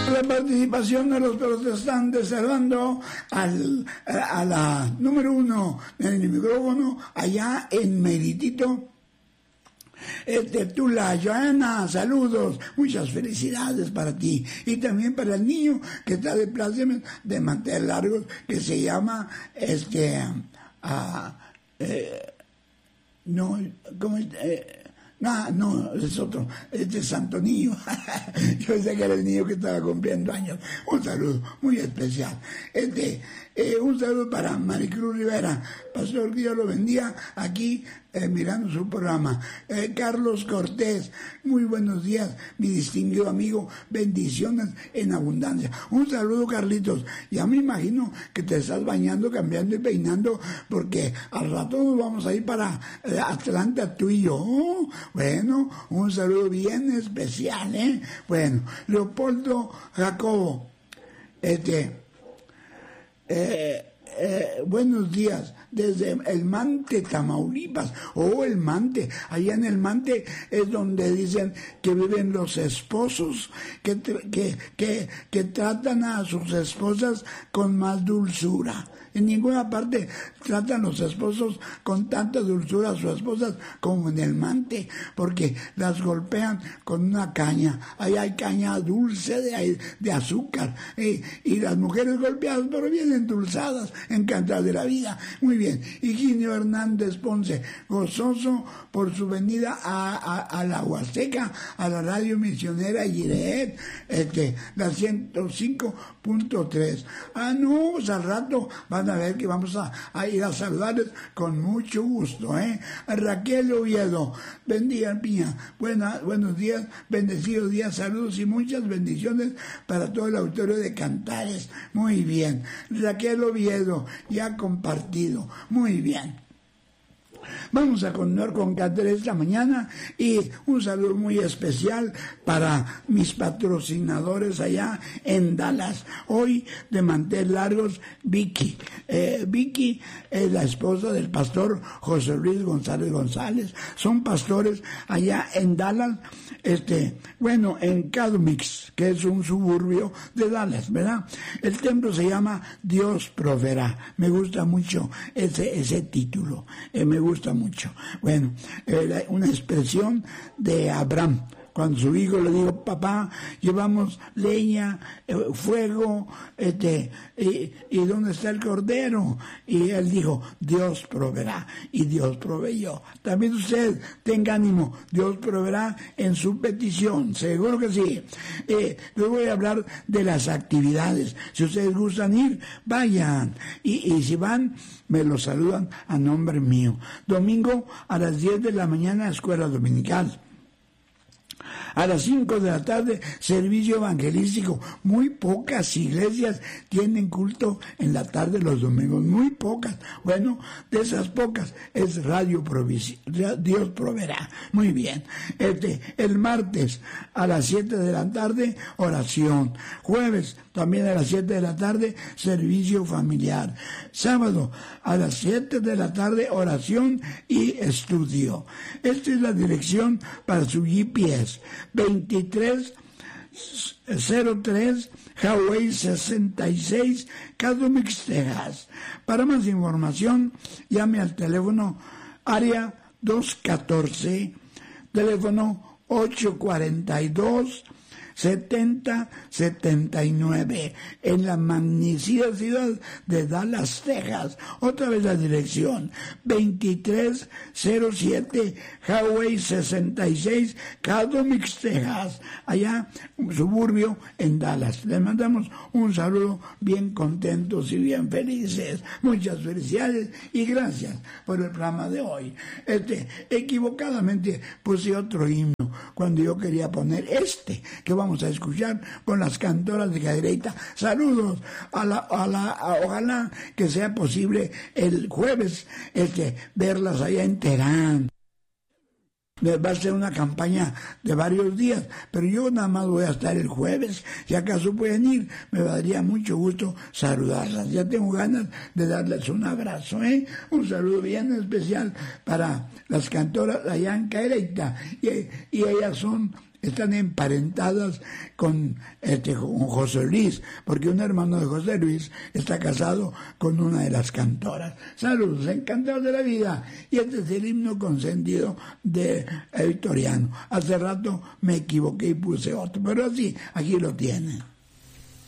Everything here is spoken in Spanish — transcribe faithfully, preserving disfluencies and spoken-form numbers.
la participación de los protestantes, saludando al, a, a la número uno en el micrófono, allá en Meritito. Este, Tula, Joana, saludos, muchas felicidades para ti y también para el niño que está de plácemes de mantener largos, que se llama este uh, eh, no, ¿cómo es? Eh, no, no, es otro, este Santo Niño. Yo pensé que era el niño que estaba cumpliendo años. Un saludo muy especial. Este, eh, un saludo para Maricruz Rivera. Pastor, Dios lo bendiga aquí eh, mirando su programa. Eh, Carlos Cortés, muy buenos días, mi distinguido amigo. Bendiciones en abundancia. Un saludo, Carlitos. Ya me imagino que te estás bañando, cambiando y peinando, porque al rato nos vamos a ir para eh, Atlanta, tú y yo. Oh, bueno, un saludo bien especial, ¿eh? Bueno, Leopoldo Jacobo, este, eh, eh, buenos días, desde el Mante, Tamaulipas. Oh, el Mante, allá en el Mante es donde dicen que viven los esposos, que, que, que, que tratan a sus esposas con más dulzura. En ninguna parte tratan los esposos con tanta dulzura a sus esposas como en el Mante, porque las golpean con una caña. Ahí hay caña dulce de, de azúcar, y, y las mujeres golpeadas, pero bien endulzadas, encantadas de la vida. Muy bien. Higinio Hernández Ponce, gozoso por su venida a, a, a la Huasteca, a la radio misionera Yireet, este, la ciento cinco punto tres. Ah, no, pues al rato van a ver que vamos a, a ir a saludarles con mucho gusto, ¿eh? A Raquel Oviedo, bendiga mía, buena, buenos días, bendecidos días, saludos y muchas bendiciones para todo el auditorio de Cantares. Muy bien. Raquel Oviedo, ya compartido. Muy bien. Vamos a continuar con Cantares esta mañana y un saludo muy especial para mis patrocinadores allá en Dallas. Hoy de mantel largos, Vicky. Eh, Vicky es la esposa del pastor José Luis González González. Son pastores allá en Dallas, este, bueno, en Cadumix, que es un suburbio de Dallas, ¿verdad? El templo se llama Dios Proveerá. Me gusta mucho ese, ese título. Eh, me gusta mucho. Bueno, eh, una expresión de Abraham. Cuando su hijo le dijo, papá, llevamos leña, eh, fuego, este, y, y ¿dónde está el cordero? Y él dijo, Dios proveerá, y Dios proveyó. También usted tenga ánimo, Dios proveerá en su petición, seguro que sí. Eh, les voy a hablar de las actividades. Si ustedes gustan ir, vayan, y, y si van, me los saludan a nombre mío. Domingo a las diez de la mañana, escuela dominical. A las cinco de la tarde, servicio evangelístico. Muy pocas iglesias tienen culto en la tarde los domingos, muy pocas. Bueno, de esas pocas es Radio Provisi- Dios Proveerá. Muy bien. Este, el martes a las siete de la tarde, oración. Jueves también a las siete de la tarde, servicio familiar. Sábado a las siete de la tarde, oración y estudio. Esta es la dirección para su G P S. veintitrés cero tres Highway sesenta y seis, Cadumix, Texas. Para más información, llame al teléfono área dos uno cuatro, teléfono ocho cuatro dos, setenta setenta y nueve, en la magnífica ciudad de Dallas, Texas. Otra vez la dirección, veintitrés cero siete Highway sesenta y seis, Cadumix, Texas, allá un suburbio en Dallas. Les mandamos un saludo bien contentos y bien felices. Muchas felicidades y gracias por el programa de hoy. Este, equivocadamente puse otro himno cuando yo quería poner este que vamos a escuchar con las cantoras de Cadereyta. Saludos a la, a la, a, ojalá que sea posible el jueves este, verlas allá en Terán. Va a ser una campaña de varios días, pero yo nada más voy a estar el jueves. Si acaso pueden ir, me daría mucho gusto saludarlas. Ya tengo ganas de darles un abrazo, ¿eh? Un saludo bien especial para las cantoras allá en Cadereyta. Y, y ellas son están emparentadas con, este, con José Luis, porque un hermano de José Luis está casado con una de las cantoras. Saludos, encantados de la vida. Y este es el himno consentido de eh, Victoriano. Hace rato me equivoqué y puse otro, pero así, aquí lo tienen.